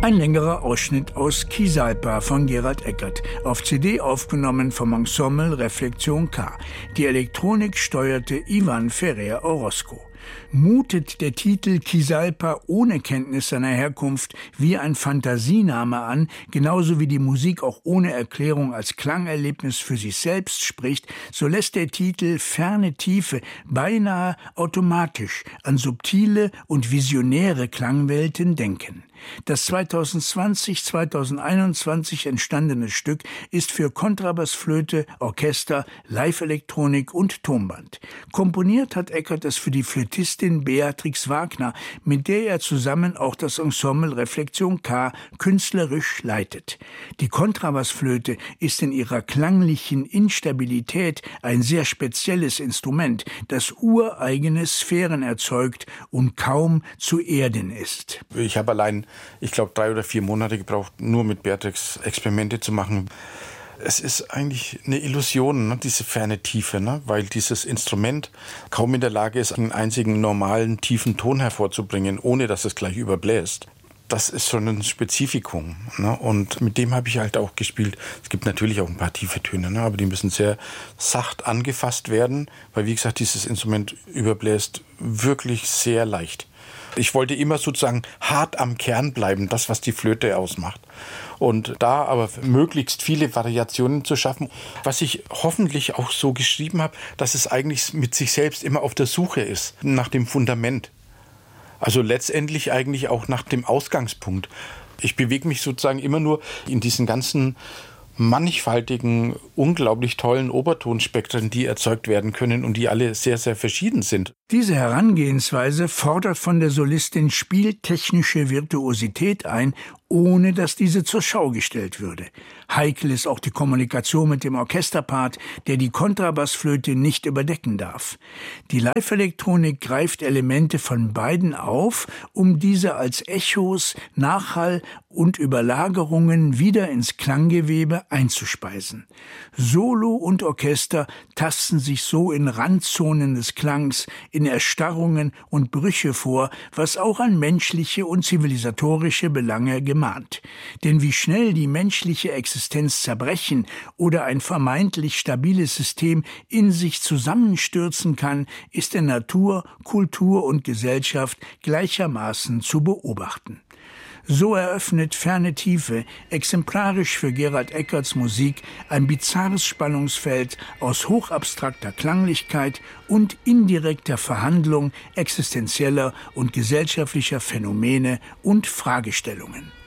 Ein längerer Ausschnitt aus Qisalpa von Gerald Eckert, auf CD aufgenommen vom Ensemble Reflexion K. Die Elektronik steuerte Ivan Ferrer Orozco. Mutet der Titel Qisalpa ohne Kenntnis seiner Herkunft wie ein Fantasiename an, genauso wie die Musik auch ohne Erklärung als Klangerlebnis für sich selbst spricht, so lässt der Titel Ferne Tiefe beinahe automatisch an subtile und visionäre Klangwelten denken. Das 2020/2021 entstandene Stück ist für Kontrabassflöte, Orchester, Live-Elektronik und Tonband. Komponiert hat Eckert es für die Flötistin Beatrix Wagner, mit der er zusammen auch das Ensemble Reflexion K künstlerisch leitet. Die Kontrabassflöte ist in ihrer klanglichen Instabilität ein sehr spezielles Instrument, das ureigene Sphären erzeugt und kaum zu erden ist. Ich habe allein 3 oder 4 Monate gebraucht, nur mit Beatrix Experimente zu machen. Es ist eigentlich eine Illusion, ne, diese ferne Tiefe, ne, weil dieses Instrument kaum in der Lage ist, einen einzigen normalen, tiefen Ton hervorzubringen, ohne dass es gleich überbläst. Das ist schon ein Spezifikum, ne, und mit dem habe ich halt auch gespielt. Es gibt natürlich auch ein paar tiefe Töne, ne, aber die müssen sehr sacht angefasst werden, weil, wie gesagt, dieses Instrument überbläst wirklich sehr leicht. Ich wollte immer sozusagen hart am Kern bleiben, das, was die Flöte ausmacht. Und da aber möglichst viele Variationen zu schaffen, was ich hoffentlich auch so geschrieben habe, dass es eigentlich mit sich selbst immer auf der Suche ist, nach dem Fundament. Also letztendlich eigentlich auch nach dem Ausgangspunkt. Ich bewege mich sozusagen immer nur in diesen ganzen mannigfaltigen, unglaublich tollen Obertonspektren, die erzeugt werden können und die alle sehr, sehr verschieden sind. Diese Herangehensweise fordert von der Solistin spieltechnische Virtuosität ein, ohne dass diese zur Schau gestellt würde. Heikel ist auch die Kommunikation mit dem Orchesterpart, der die Kontrabassflöte nicht überdecken darf. Die Live-Elektronik greift Elemente von beiden auf, um diese als Echos, Nachhall und Überlagerungen wieder ins Klanggewebe einzuspeisen. Solo und Orchester tasten sich so in Randzonen des Klangs, in Erstarrungen und Brüche vor, was auch an menschliche und zivilisatorische Belange gemahnt. Denn wie schnell die menschliche Existenz zerbrechen oder ein vermeintlich stabiles System in sich zusammenstürzen kann, ist in Natur, Kultur und Gesellschaft gleichermaßen zu beobachten. So eröffnet Ferne Tiefe, exemplarisch für Gerald Eckerts Musik, ein bizarres Spannungsfeld aus hochabstrakter Klanglichkeit und indirekter Verhandlung existenzieller und gesellschaftlicher Phänomene und Fragestellungen.